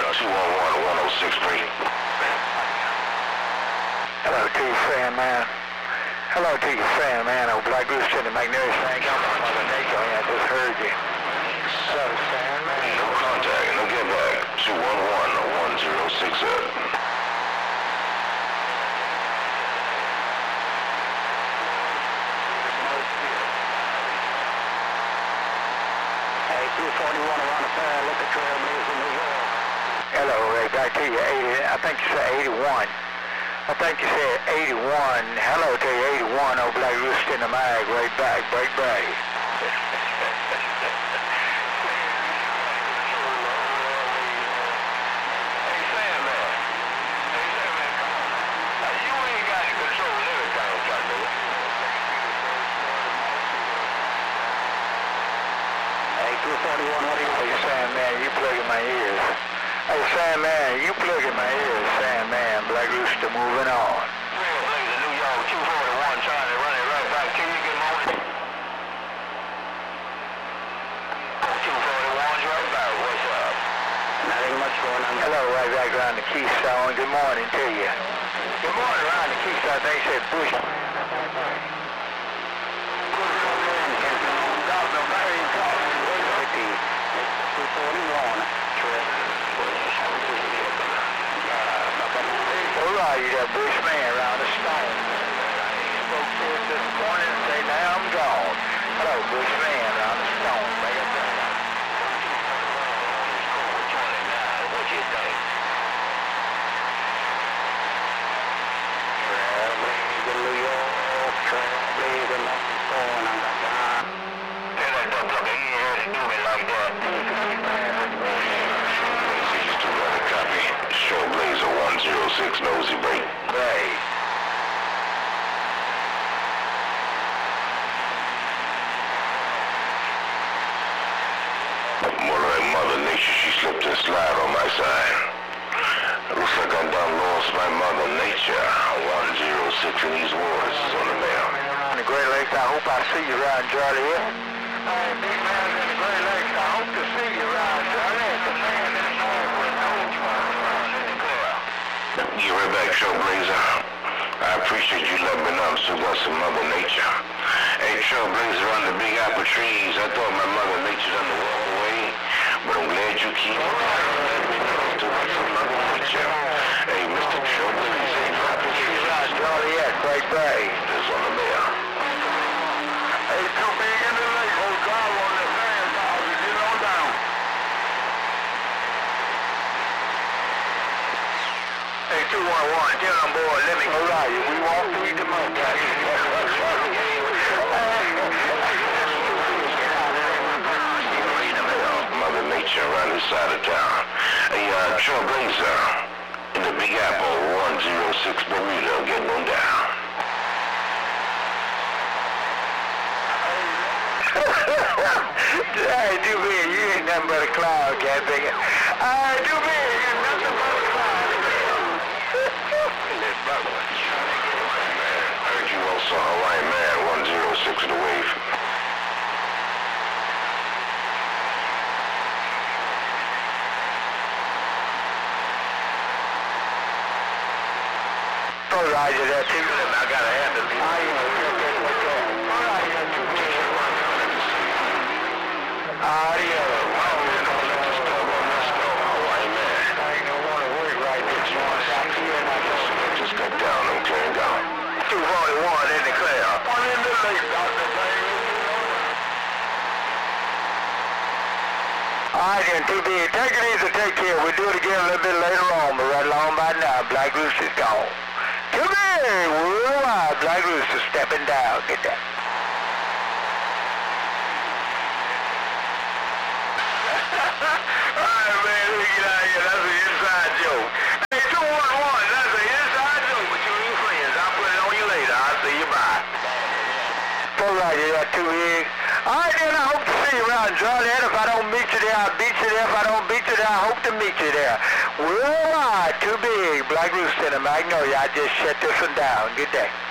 211-1063. Hello to you, fan man. Hello to you, fan man. Oh, Black Rooster and the Magnificent. Thank you, Mother Nature. I just heard you. Hello, fan man. No contact. No get back. 211-1067. Hello, right back to you. 80, I think you said 81. I think you said 81. Hello to you, 81. Oh, Black Rooster in the mag. Right back, break. Hey, Sandman, you plug in my ears. Hey, Sandman, you plug in my ears, Sandman. Black Rooster moving on. Trailblazer, New York, 241, trying to run it right back to you. Good morning. 241's right back. What's up? Nothing much going on. Hello, right back around the Keystone. Good morning to you. Good morning around the Keystone. I think you said Bush. Alright, you that Bushman around the stone. He spoke to us this morning and said, now I'm gone. Hello, Bushman around the stone. Make it down. What you think? Trailblazer, New York, Trailblazer, North Carolina. Tell that dumb fucker he ain't heard it do me like that. Trailblazer 106 nosy break. Right. More like Mother Nature, she slipped and slide on my side. Looks like I done lost my Mother Nature. 106 in these waters is on the mail. In the Great Lakes, I hope I see you around Joliet. Hey, big man in the Great Lakes, I hope to see you around Joliet. The man in the north with no around in the clear. Get right back, Trailblazer. I appreciate you letting me know I'm still got some Mother Nature. Hey, Trailblazer on the Big Apple trees. I thought my Mother Nature done the walk away, but I'm glad you keep on letting me know I'm still got some Mother Nature. Hey, Mr. Trailblazer, apple trees around Joliet, Great Bay. Is on the mail. Hey, too big in the lake. Oh, God, on the fan house. Get on down. Hey, 211, tell them, boy, let me. All right, we won't feed the monkey. Mother Nature around this side of town. Hey, Trailblazer in the Big Apple, 106 Bermuda, getting them down. Hey, too big, you ain't nothing but a cloud, cat bigger. Hey, too big, you're nothing but a cloud. Heard you also Hawaiian Man, 106 in the wave. All right, you're there too. I gotta have it. Alright then, TB, take it easy, take care. We'll do it again a little bit later on, but right along by now, Black Rooster's gone. Come here, worldwide, Black Rooster stepping down. Get that. Alright, man, let me get out of here. That's an inside joke. Hey, 211, that's an inside joke between your friends. I'll put it on you later. I'll see you. Bye. Alright, you got 2 eggs. Alright, then I hope to see you around Joliet. If I don't meet you there, I'll beat you there. If I don't beat you there, I hope to meet you there. Worldwide, too big. Black Rooster and Magnolia. I just shut this one down. Good day.